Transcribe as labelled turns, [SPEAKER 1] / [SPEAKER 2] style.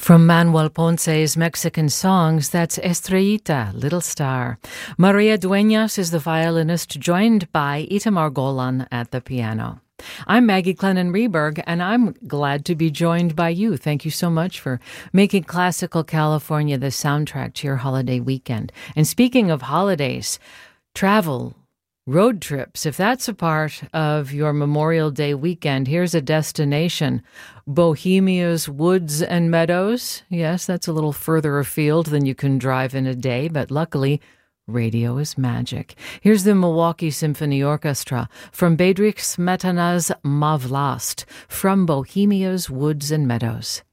[SPEAKER 1] From Manuel Ponce's Mexican songs, that's Estrellita, Little Star. Maria Dueñas is the violinist, joined by Itamar Golan at the piano. I'm Maggie Clennon-Reberg, and I'm glad to be joined by you. Thank you so much for making Classical California the soundtrack to your holiday weekend. And speaking of holidays, travel, road trips, if that's a part of your Memorial Day weekend, here's a destination. Bohemia's Woods and Meadows. Yes, that's a little further afield than you can drive in a day, but luckily, radio is magic. Here's the Milwaukee Symphony Orchestra from Bedřich Smetana's Ma Vlast, from Bohemia's Woods and Meadows.